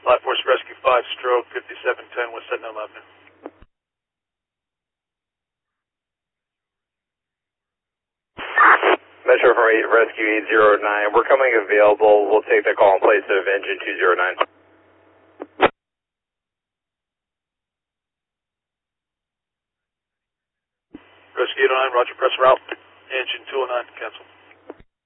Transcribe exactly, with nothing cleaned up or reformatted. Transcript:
Live Force Rescue five, stroke fifty-seven ten, West Sentinel Avenue. Metro from eight, Rescue eight zero nine. We're coming available. We'll take the call in place of engine two zero nine. Rescue eight oh nine, roger, press route. Engine two oh nine, cancel.